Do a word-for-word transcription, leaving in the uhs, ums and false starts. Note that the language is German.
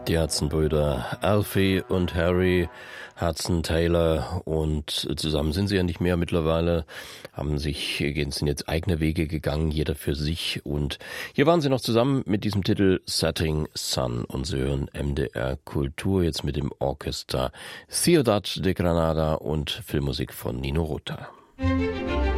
Die Hudson-Brüder Alfie und Harry Hudson Taylor, und zusammen sind sie ja nicht mehr mittlerweile, haben sich, sind jetzt eigene Wege gegangen, jeder für sich, und hier waren sie noch zusammen mit diesem Titel Setting Sun, und sie hören M D R Kultur jetzt mit dem Orchester Ciudad de Granada und Filmmusik von Nino Rota. Musik